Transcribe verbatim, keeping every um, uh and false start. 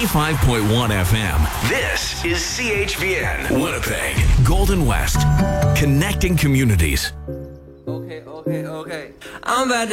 ninety-five point one F M. This is C H V N, Winnipeg, Golden West, connecting communities. Okay, okay, okay. I'm about to